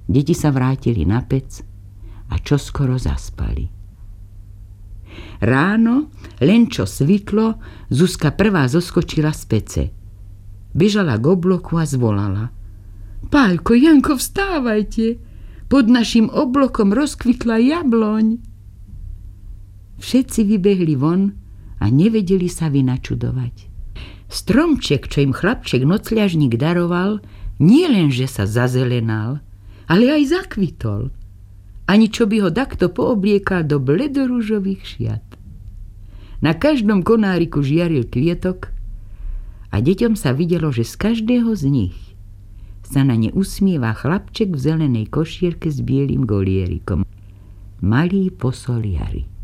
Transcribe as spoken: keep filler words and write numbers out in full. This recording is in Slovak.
Deti sa vrátili na pec a čoskoro zaspali. Ráno, len čo svitlo, Zuzka prvá zoskočila z pece. Bežala k obloku a zvolala: Páľko, Janko, vstávajte! Pod našim oblokom rozkvitla jabloň. Všetci vybehli von a nevedeli sa vynačudovať. Stromček, čo im chlapček nocľažník daroval, nie len, že sa zazelenal, ale aj zakvitol. Ani čo by ho takto poobliekal do bledoružových šiat. Na každom konáriku žiaril kvietok a deťom sa videlo, že z každého z nich sa na ne usmieva chlapček v zelenej košierke s bielým golierikom. Malý posol jary.